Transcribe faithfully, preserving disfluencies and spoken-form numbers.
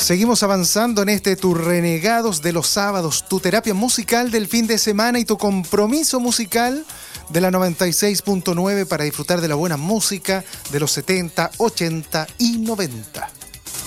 Seguimos avanzando en este Tu Renegados de los sábados, tu terapia musical del fin de semana y tu compromiso musical de la noventa y seis punto nueve para disfrutar de la buena música de los setenta, ochenta y noventa.